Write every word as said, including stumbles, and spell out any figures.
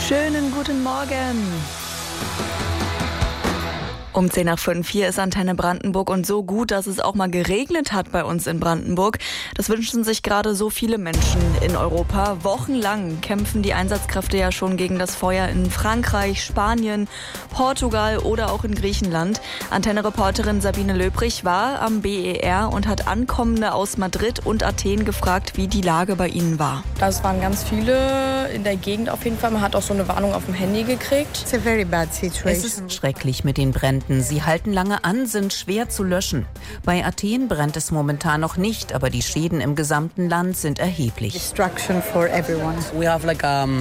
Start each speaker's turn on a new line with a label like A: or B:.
A: Schönen guten Morgen. Um zehn nach fünf, hier ist Antenne Brandenburg und so gut, dass es auch mal geregnet hat bei uns in Brandenburg. Das wünschen sich gerade so viele Menschen in Europa. Wochenlang kämpfen die Einsatzkräfte ja schon gegen das Feuer in Frankreich, Spanien, Portugal oder auch in Griechenland. Antenne-Reporterin Sabine Löbrich war am B E R und hat Ankommende aus Madrid und Athen gefragt, wie die Lage bei ihnen war.
B: Das waren ganz viele in der Gegend auf jeden Fall. Man hat auch so eine Warnung auf dem Handy gekriegt.
C: It's a very bad situation.
D: Es ist schrecklich mit den Bränden. Sie halten lange an, sind schwer zu löschen. Bei Athen brennt es momentan noch nicht, aber die Schäden im gesamten Land sind erheblich.
C: Destruction for everyone.
E: We have like um